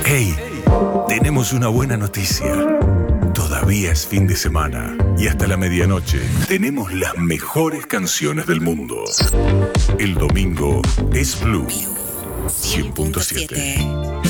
Hey, tenemos una buena noticia. Todavía es fin de semana y hasta la medianoche tenemos las mejores canciones del mundo. El domingo es Blue 100.7.